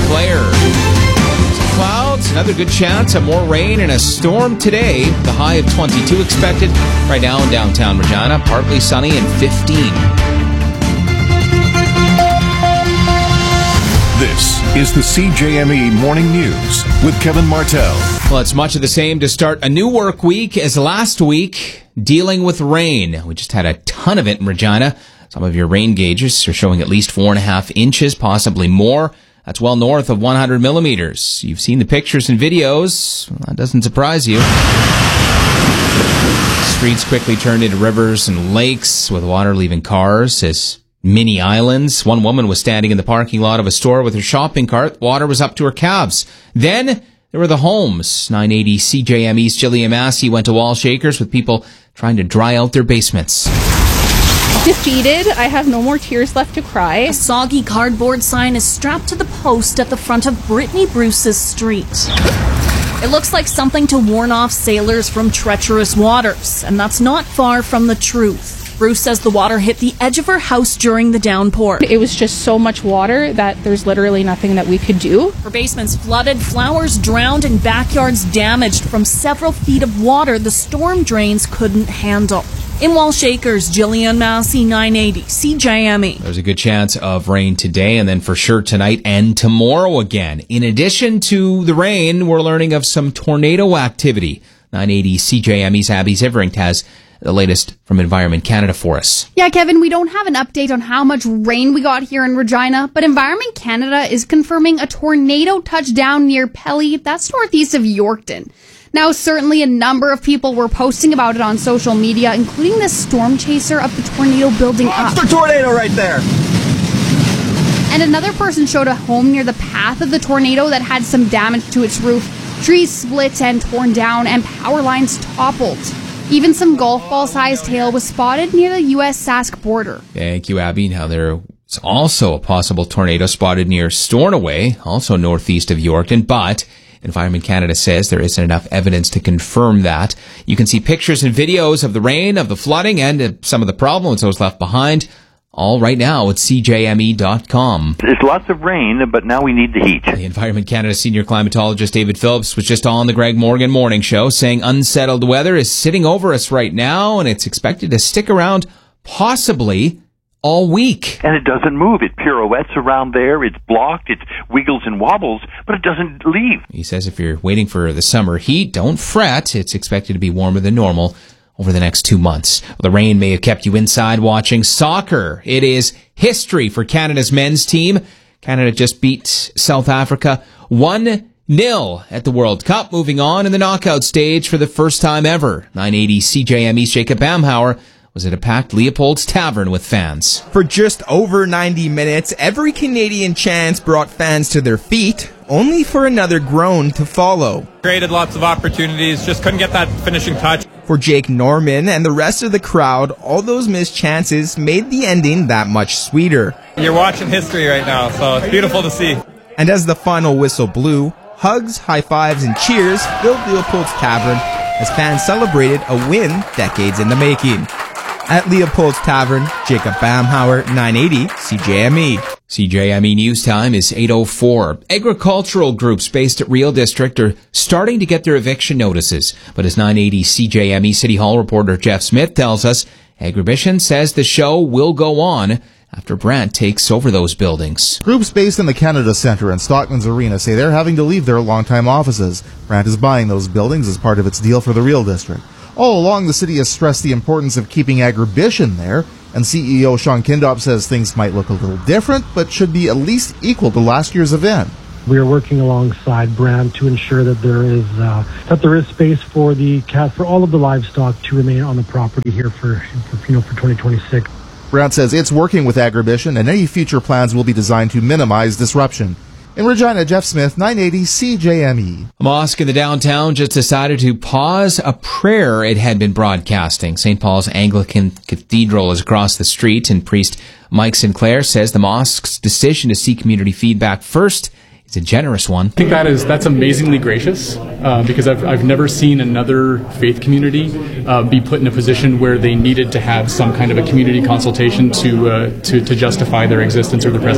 Claire. Clouds, another good chance of more rain and a storm today. The high of 22 expected. Right now in downtown Regina, partly sunny and 15. This is the CJME Morning News with Kevin Martell. Well, it's much of the same to start a new work week as last week, dealing with rain. We just had a ton of it in Regina. Some of your rain gauges are showing at least 4.5 inches, possibly more. That's well north of 100 millimeters. You've seen the pictures and videos. Well, that doesn't surprise you. Streets quickly turned into rivers and lakes with water leaving cars as mini islands. One woman was standing in the parking lot of a store with her shopping cart. Water was up to her calves. Then there were the homes. 980 CJME's Jillian Massey went to Wall Shakers with people trying to dry out their basements. Defeated. I have no more tears left to cry. A soggy cardboard sign is strapped to the post at the front of Brittany Bruce's street. It looks like something to warn off sailors from treacherous waters, and that's not far from the truth. Bruce says the water hit the edge of her house during the downpour. It was just so much water that there's literally nothing that we could do. Her basement's flooded, flowers drowned, and backyards damaged from several feet of water the storm drains couldn't handle. In Wall Shakers, Jillian Massey, 980 CJME. There's a good chance of rain today and then for sure tonight and tomorrow again. In addition to the rain, we're learning of some tornado activity. 980 CJME's Abby Zivering has the latest from Environment Canada for us. Yeah, Kevin, we don't have an update on how much rain we got here in Regina, but Environment Canada is confirming a tornado touchdown near Pelly. That's northeast of Yorkton. Now, certainly a number of people were posting about it on social media, including the storm chaser of the tornado building up. Monster tornado right there! And another person showed a home near the path of the tornado that had some damage to its roof. Trees split and torn down, and power lines toppled. Even some golf ball-sized hail was spotted near the U.S.-Sask border. Thank you, Abby. Now, there's also a possible tornado spotted near Stornoway, also northeast of Yorkton, but Environment Canada says there isn't enough evidence to confirm that. You can see pictures and videos of the rain, of the flooding, and some of the problems that was left behind, all right now at CJME.com. It's lots of rain, but now we need the heat. The Environment Canada senior climatologist David Phillips was just on the Greg Morgan Morning Show saying unsettled weather is sitting over us right now, and it's expected to stick around possibly all week. And it doesn't move. It pirouettes around there. It's blocked. It wiggles and wobbles, but it doesn't leave. He says if you're waiting for the summer heat, don't fret. It's expected to be warmer than normal over the next 2 months. The rain may have kept you inside watching soccer. It is history for Canada's men's team. Canada just beat South Africa 1-0 at the World Cup, moving on in the knockout stage for the first time ever. 980 CJME's Jacob Bamhauer was at a packed Leopold's Tavern with fans. For just over 90 minutes, every Canadian chance brought fans to their feet, only for another groan to follow. Created lots of opportunities, just couldn't get that finishing touch. For Jake Norman and the rest of the crowd, all those missed chances made the ending that much sweeter. You're watching history right now, so it's beautiful to see. And as the final whistle blew, hugs, high fives, and cheers filled Leopold's Tavern as fans celebrated a win decades in the making. At Leopold's Tavern, Jacob Bamhauer, 980 CJME. CJME News Time is 8:04. Agricultural groups based at Real District are starting to get their eviction notices. But as 980 CJME City Hall reporter Jeff Smith tells us, Agribition says the show will go on after Brandt takes over those buildings. Groups based in the Canada Centre and Stockman's Arena say they're having to leave their longtime offices. Brandt is buying those buildings as part of its deal for the Real District. All along, the city has stressed the importance of keeping Agribition there, and CEO Sean Kindop says things might look a little different, but should be at least equal to last year's event. We are working alongside Brandt to ensure that there is space for all of the livestock to remain on the property here for 2026. Brandt says it's working with Agribition, and any future plans will be designed to minimize disruption. In Regina, Jeff Smith, 980 CJME. A mosque in the downtown just decided to pause a prayer it had been broadcasting. St. Paul's Anglican Cathedral is across the street, and priest Mike Sinclair says the mosque's decision to seek community feedback first is a generous one. I think that's amazingly gracious because I've never seen another faith community be put in a position where they needed to have some kind of a community consultation to justify their existence or their presence.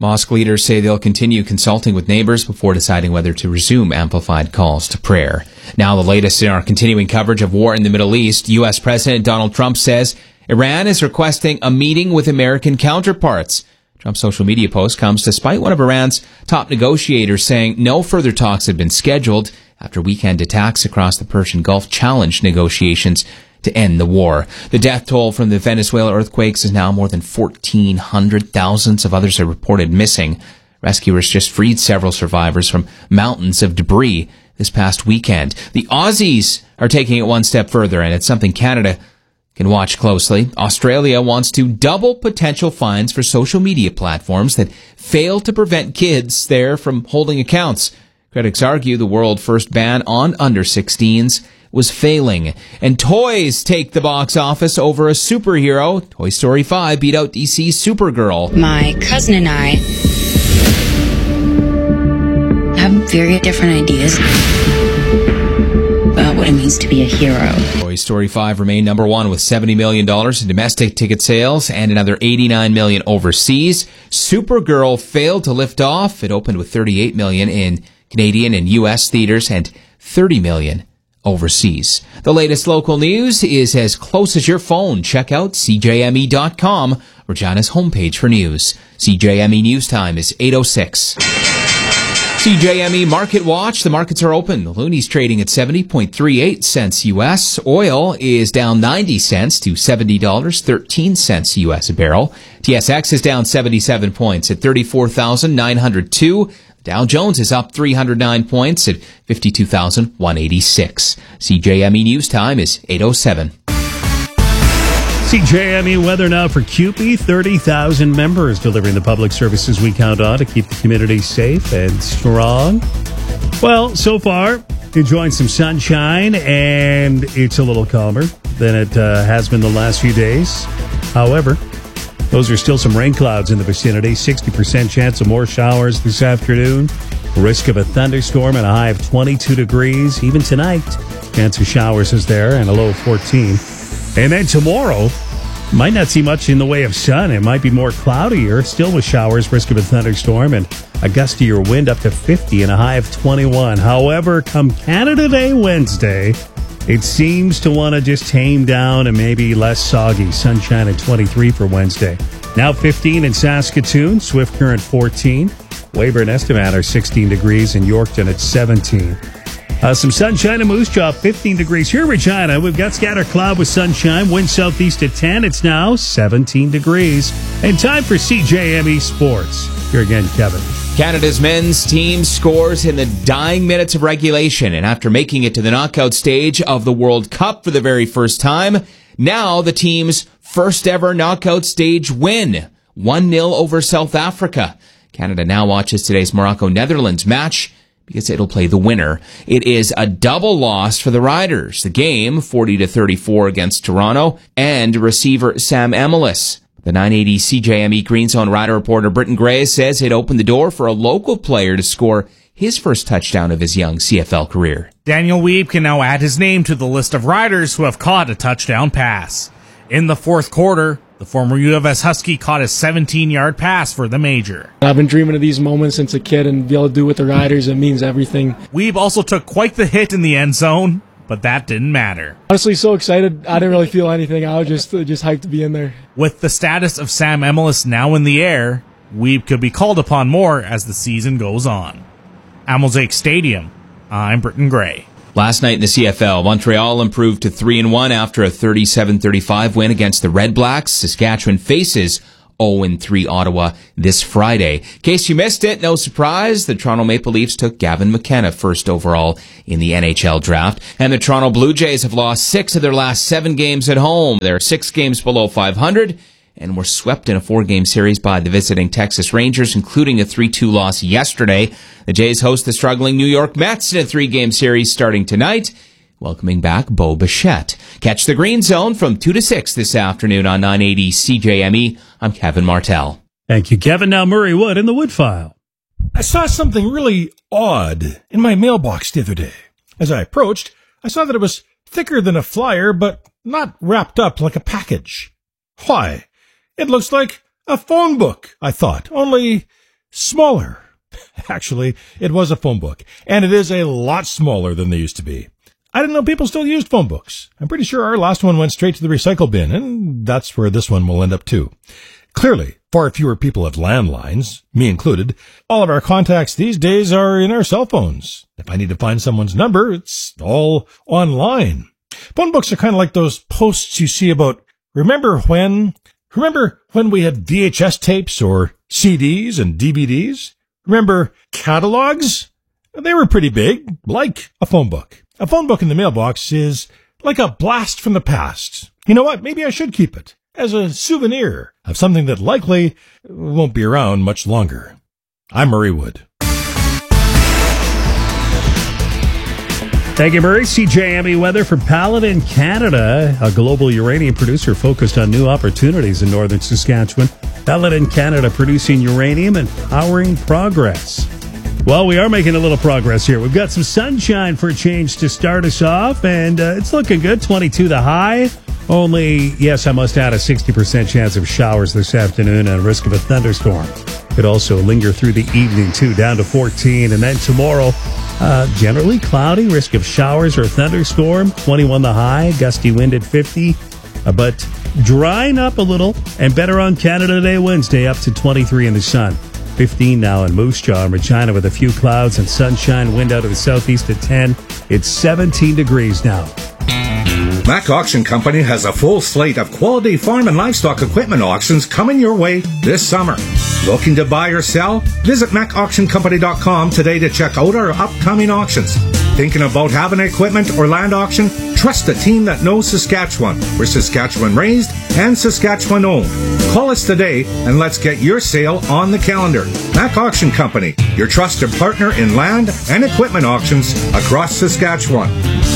Mosque leaders say they'll continue consulting with neighbors before deciding whether to resume amplified calls to prayer. Now the latest in our continuing coverage of war in the Middle East. U.S. President Donald Trump says Iran is requesting a meeting with American counterparts. Trump's social media post comes despite one of Iran's top negotiators saying no further talks have been scheduled after weekend attacks across the Persian Gulf challenged negotiations to end the war. The death toll from the Venezuela earthquakes is now more than 1,400. Thousands of others are reported missing. Rescuers just freed several survivors from mountains of debris this past weekend. The Aussies are taking it one step further, and it's something Canada can watch closely. Australia wants to double potential fines for social media platforms that fail to prevent kids there from holding accounts. Critics argue the world's first ban on under-16s was failing. And toys take the box office over a superhero. Toy Story 5 beat out DC's Supergirl. My cousin and I have very different ideas about what it means to be a hero. Toy Story 5 remained number one with $70 million in domestic ticket sales and another $89 million overseas. Supergirl failed to lift off. It opened with $38 million in Canadian and U.S. theaters and $30 million overseas. The latest local news is as close as your phone. Check out CJME.com, Regina's homepage for news. CJME News Time is 8:06. CJME Market Watch. The markets are open. The Loonie's trading at 70.38 cents U.S. Oil is down 90 cents to $70.13 U.S. a barrel. TSX is down 77 points at 34,902. Dow Jones is up 309 points at 52,186. CJME News Time is 8:07. CJME weather now for CUPE. 30,000 members delivering the public services we count on to keep the community safe and strong. Well, so far, enjoying some sunshine, and it's a little calmer than it has been the last few days. However, those are still some rain clouds in the vicinity. 60% chance of more showers this afternoon. Risk of a thunderstorm and a high of 22 degrees. Even tonight, chance of showers is there and a low of 14. And then tomorrow, might not see much in the way of sun. It might be more cloudier, still with showers, risk of a thunderstorm, and a gustier wind up to 50 and a high of 21. However, come Canada Day Wednesday, it seems to want to just tame down and maybe less soggy. Sunshine at 23 for Wednesday. Now 15 in Saskatoon, Swift Current 14. Weyburn Estevan are 16 degrees, and Yorkton at 17. Some sunshine in Moose Jaw, 15 degrees. Here in Regina, we've got scattered cloud with sunshine. Wind southeast at 10. It's now 17 degrees. And time for CJME Sports. Here again, Kevin. Canada's men's team scores in the dying minutes of regulation, and after making it to the knockout stage of the World Cup for the very first time, now the team's first ever knockout stage win, 1-0 over South Africa. Canada now watches today's Morocco-Netherlands match because it'll play the winner. It is a double loss for the Riders. The game, 40-34 against Toronto, and receiver Sam Emilus. The 980 CJME Green Zone Rider reporter Britton Gray says it opened the door for a local player to score his first touchdown of his young CFL career. Daniel Wiebe can now add his name to the list of riders who have caught a touchdown pass. In the fourth quarter, the former U of S Husky caught a 17-yard pass for the Major. I've been dreaming of these moments since a kid, and be able to do it with the Riders, it means everything. Wiebe also took quite the hit in the end zone, but that didn't matter. Honestly, so excited. I didn't really feel anything. I was just hyped to be in there. With the status of Sam Emilus now in the air, Wiebe could be called upon more as the season goes on. At Mosaic Stadium, I'm Britton Gray. Last night in the CFL, Montreal improved to 3-1 after a 37-35 win against the Red Blacks. Saskatchewan faces 0-3 Ottawa this Friday. In case you missed it, no surprise, the Toronto Maple Leafs took Gavin McKenna first overall in the NHL draft. And the Toronto Blue Jays have lost 6 of their last 7 games at home. They're 6 games below 500 and were swept in a 4-game series by the visiting Texas Rangers, including a 3-2 loss yesterday. The Jays host the struggling New York Mets in a 3-game series starting tonight, welcoming back Bo Bichette. Catch the Green Zone from 2 to 6 this afternoon on 980 CJME. I'm Kevin Martell. Thank you, Kevin. Now Murray Wood in the Wood File. I saw something really odd in my mailbox the other day. As I approached, I saw that it was thicker than a flyer, but not wrapped up like a package. Why? It looks like a phone book, I thought, only smaller. Actually, it was a phone book, and it is a lot smaller than they used to be. I didn't know people still used phone books. I'm pretty sure our last one went straight to the recycle bin, and that's where this one will end up too. Clearly, far fewer people have landlines, me included. All of our contacts these days are in our cell phones. If I need to find someone's number, it's all online. Phone books are kind of like those posts you see about, remember when we had VHS tapes or CDs and DVDs? Remember catalogs? They were pretty big, like a phone book. A phone book in the mailbox is like a blast from the past. You know what? Maybe I should keep it as a souvenir of something that likely won't be around much longer. I'm Murray Wood. Thank you, Murray. CJME weather for Paladin, Canada, a global uranium producer focused on new opportunities in northern Saskatchewan. Paladin, Canada, producing uranium and powering progress. Well, we are making a little progress here. We've got some sunshine for a change to start us off, and it's looking good. 22 the high. Only, yes, I must add, a 60% chance of showers this afternoon and a risk of a thunderstorm. Could also linger through the evening, too, down to 14. And then tomorrow, generally cloudy, risk of showers or a thunderstorm. 21 the high, gusty wind at 50. But drying up a little and better on Canada Day Wednesday, up to 23 in the sun. 15 now in Moose Jaw and Regina with a few clouds and sunshine, wind out of the southeast at 10. It's 17 degrees now. Mac Auction Company has a full slate of quality farm and livestock equipment auctions coming your way this summer. Looking to buy or sell? Visit MacAuctionCompany.com today to check out our upcoming auctions. Thinking about having an equipment or land auction? Trust the team that knows Saskatchewan. We're Saskatchewan raised and Saskatchewan owned. Call us today and let's get your sale on the calendar. Mac Auction Company, your trusted partner in land and equipment auctions across Saskatchewan.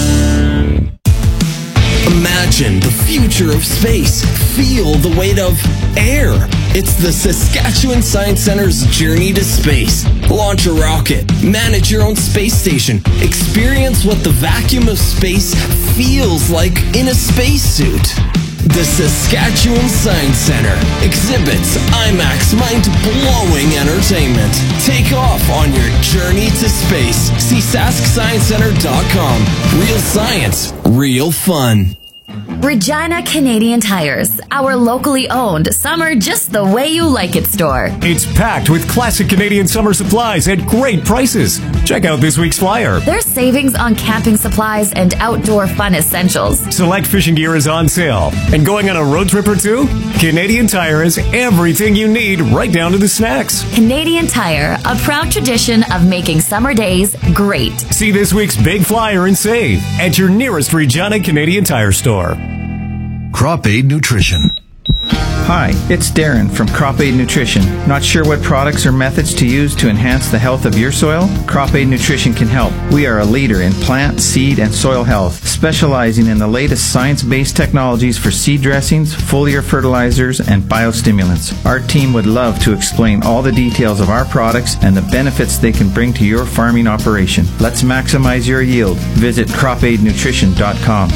Imagine the future of space. Feel the weight of air. It's the Saskatchewan Science Center's journey to space. Launch a rocket. Manage your own space station. Experience what the vacuum of space feels like in a spacesuit. The Saskatchewan Science Center exhibits IMAX mind-blowing entertainment. Take off on your journey to space. See SaskScienceCenter.com. Real science, real fun. Regina Canadian Tires, our locally owned summer just the way you like it store. It's packed with classic Canadian summer supplies at great prices. Check out this week's flyer. There's savings on camping supplies and outdoor fun essentials. Select fishing gear is on sale. And going on a road trip or two? Canadian Tire has everything you need, right down to the snacks. Canadian Tire, a proud tradition of making summer days great. See this week's big flyer and save at your nearest Regina Canadian Tire store. Crop Aid Nutrition. Hi, it's Darren from Crop Aid Nutrition. Not sure what products or methods to use to enhance the health of your soil? Crop Aid Nutrition can help. We are a leader in plant, seed, and soil health, specializing in the latest science-based technologies for seed dressings, foliar fertilizers, and biostimulants. Our team would love to explain all the details of our products and the benefits they can bring to your farming operation. Let's maximize your yield. Visit cropaidnutrition.com.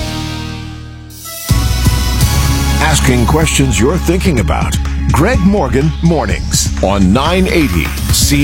Asking questions you're thinking about. Greg Morgan Mornings on 980 C.